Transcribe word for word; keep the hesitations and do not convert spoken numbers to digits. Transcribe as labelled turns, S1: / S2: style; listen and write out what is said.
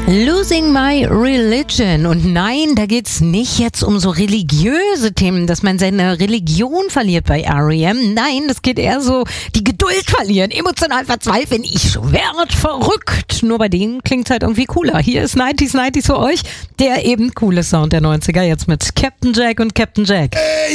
S1: Losing My Religion. Und nein, da geht's nicht jetzt um so religiöse Themen, dass man seine Religion verliert bei R E M. Nein, das geht eher so, die Geduld verlieren, emotional verzweifeln. Ich werd verrückt. Nur bei denen klingt's halt irgendwie cooler. Hier ist neunziger neunzig für euch, der eben coole Sound der neunziger, jetzt mit Captain Jack und Captain Jack.
S2: Ey,